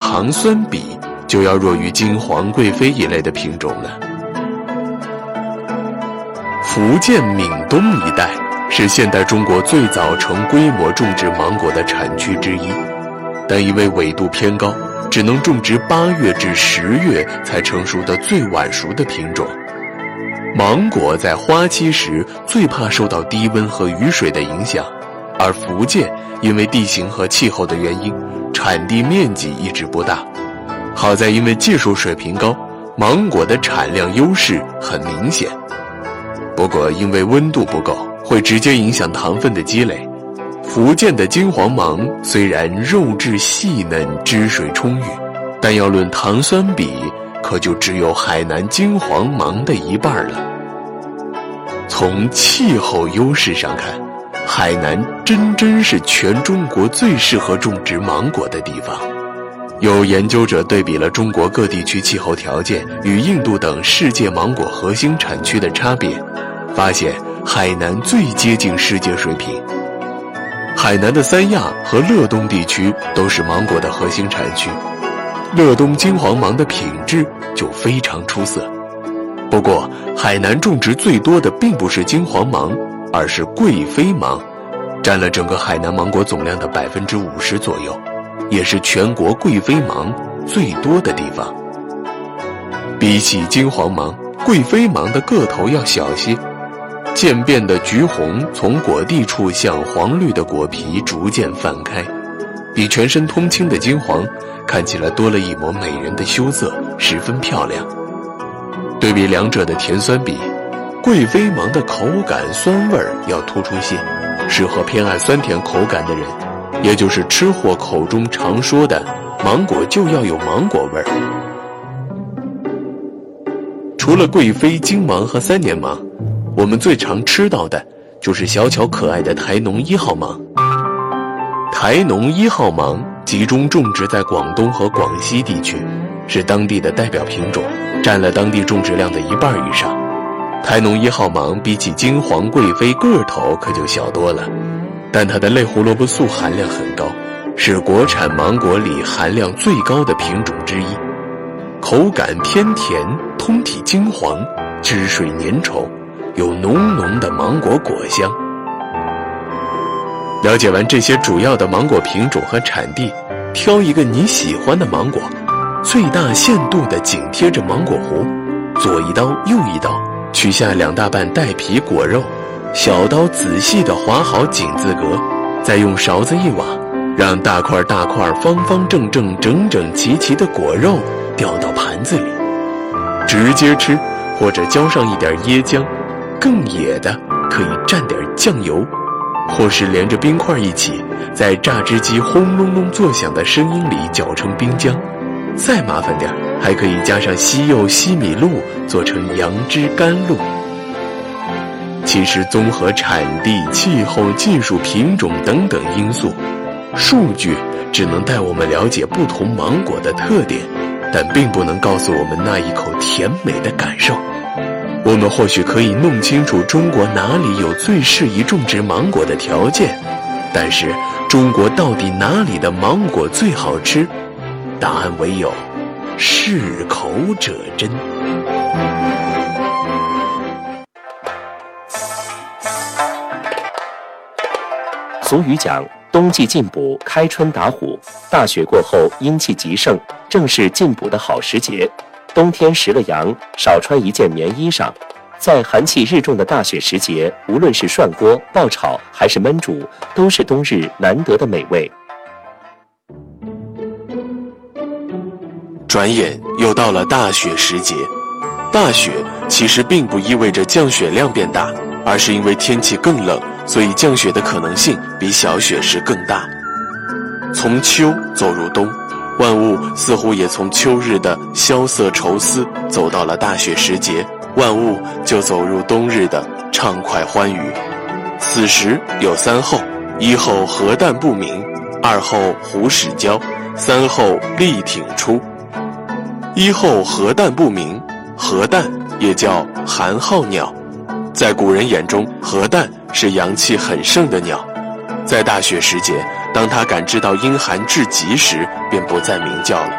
糖酸比就要弱于金黄、贵妃一类的品种了。福建闽东一带是现代中国最早成规模种植芒果的产区之一，但因为纬度偏高，只能种植8月至10月才成熟的最晚熟的品种。芒果在花期时最怕受到低温和雨水的影响，而福建因为地形和气候的原因，产地面积一直不大。好在因为技术水平高，芒果的产量优势很明显。不过因为温度不够，会直接影响糖分的积累。福建的金黄芒虽然肉质细嫩、汁水充裕，但要论糖酸比，可就只有海南金黄芒的一半了。从气候优势上看，海南真是全中国最适合种植芒果的地方。有研究者对比了中国各地区气候条件与印度等世界芒果核心产区的差别，发现海南最接近世界水平。海南的三亚和乐东地区都是芒果的核心产区，乐东金黄芒的品质就非常出色。不过海南种植最多的并不是金黄芒，而是贵妃芒，占了整个海南芒果总量的50%左右，也是全国贵妃芒最多的地方。比起金黄芒，贵妃芒的个头要小些，渐变的橘红从果蒂处向黄绿的果皮逐渐泛开，比全身通青的金黄看起来多了一抹美人的羞涩，十分漂亮。对比两者的甜酸比，贵妃芒的口感酸味要突出些，适合偏爱酸甜口感的人，也就是吃货口中常说的芒果就要有芒果味儿。除了贵妃、金芒和3年芒，我们最常吃到的就是小巧可爱的台农1号芒。台农1号芒集中种植在广东和广西地区，是当地的代表品种，占了当地种植量的1半以上。台农1号芒比起金黄、贵妃个头可就小多了，但它的类胡萝卜素含量很高，是国产芒果里含量最高的品种之一。口感偏甜，通体金黄，汁水粘稠，有浓浓的芒果果香。了解完这些主要的芒果品种和产地，挑一个你喜欢的芒果，最大限度地紧贴着芒果核，左一刀右一刀，取下2大半带皮果肉，小刀仔细地划好井字格，再用勺子一挖，让大块大块、方方正正、整整齐齐的果肉掉到盘子里，直接吃，或者浇上一点椰浆，更野的可以蘸点酱油，或是连着冰块一起，在榨汁机轰隆隆作响的声音里搅成冰浆。再麻烦点，还可以加上西柚、西米露，做成杨枝甘露。其实综合产地、气候、技术、品种等等因素，数据只能带我们了解不同芒果的特点，但并不能告诉我们那一口甜美的感受。我们或许可以弄清楚中国哪里有最适宜种植芒果的条件，但是中国到底哪里的芒果最好吃？答案唯有适口者真。 俗语讲，冬季进补，开春打虎。大雪过后，阴气极盛，正是进补的好时节。冬天食了阳，少穿一件棉衣裳。在寒气日重的大雪时节，无论是涮锅、爆炒还是焖煮，都是冬日难得的美味。 转眼又到了大雪时节，大雪其实并不意味着降雪量变大，而是因为天气更冷，所以降雪的可能性比小雪时更大。从秋走入冬，万物似乎也从秋日的萧瑟愁思走到了大雪时节，万物就走入冬日的畅快欢愉。此时有3候：1候核弹不鸣，2候虎始交，3候力挺出。1候核弹不鸣，核弹也叫寒号鸟，在古人眼中，核弹是阳气很盛的鸟。在大雪时节，当它感知到阴寒至极时，便不再鸣叫了。